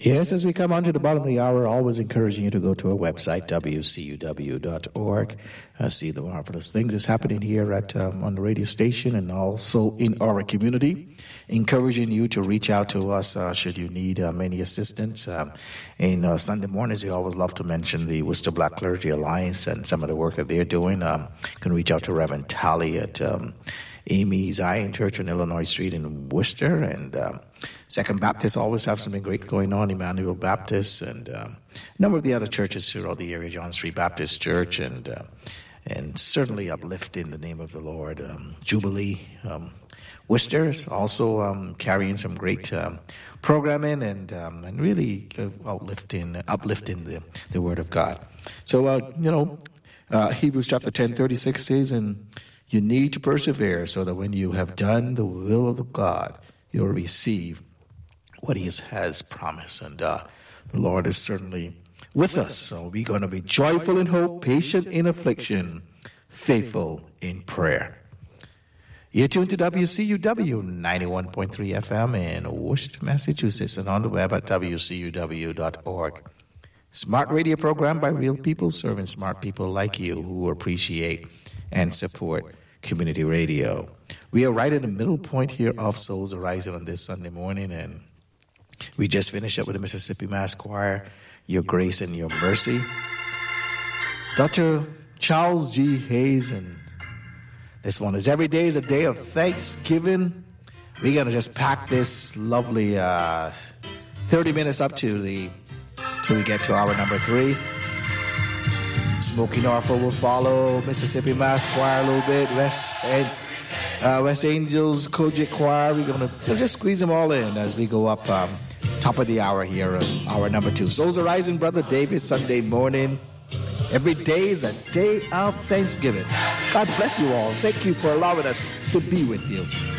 Yes, as we come on to the bottom of the hour, always encouraging you to go to our website, wcuw.org, see the marvelous things that's happening here at on the radio station and also in our community. Encouraging you to reach out to us should you need any assistance. In Sunday mornings, we always love to mention the Worcester Black Clergy Alliance and some of the work that they're doing. You can reach out to Reverend Talley at Amy Zion Church on Illinois Street in Worcester, and Second Baptist always have something great going on, Emmanuel Baptist, and a number of the other churches throughout the area, John Street Baptist Church, and certainly uplifting the name of the Lord. Jubilee Worcester is also carrying some great programming and really uplifting the Word of God. So, Hebrews chapter 10:36 says, and you need to persevere so that when you have done the will of God, you'll receive what He has promised. And the Lord is certainly with us. So we're going to be joyful in hope, patient in affliction, faithful in prayer. You're tuned to WCUW 91.3 FM in Worcester, Massachusetts, and on the web at wcuw.org. Smart radio program by real people serving smart people like you who appreciate and support community radio. We are right in the middle point here of Souls Arising on this Sunday morning, and we just finished up with the Mississippi Mass Choir, Your Grace and Your Mercy. Dr. Charles G. Hayes, and this one is every day is a day of thanksgiving. We're going to just pack this lovely 30 minutes up till we get to hour number 3. Smoky Norfolk will follow, Mississippi Mass Choir a little bit, West Angels, Kojic Choir. We're going to just squeeze them all in as we go up top of the hour here, hour number 2. Souls Arising, Brother David, Sunday morning. Every day is a day of thanksgiving. God bless you all. Thank you for allowing us to be with you.